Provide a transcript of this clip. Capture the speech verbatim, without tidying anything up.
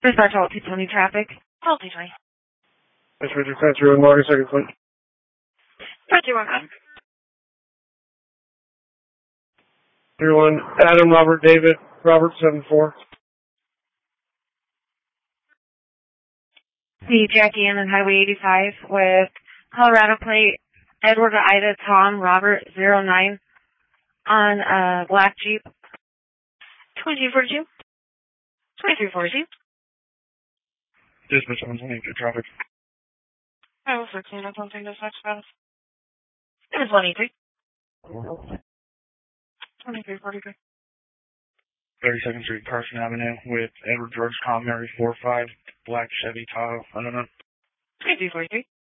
Dispatch all two twenty traffic. All two twenty. That's Richard Class zero one, Marcus, second point. Roger, one on. Three one, Adam, Robert, David, Robert, seven four. See Jackie Ann on Highway eighty-five with Colorado plate Edward Ida Tom Robert zero nine on a black Jeep. twenty-two forty-two. twenty-three forty-two. Dispatch one twenty, good traffic. I was thirteen, I don't think that's much fast. It was one eighty-three. twenty-three forty-three. thirty-second Street, Carson Avenue, with Edward George Comrie four five, black Chevy Tahoe, I don't know. twenty-three forty-three.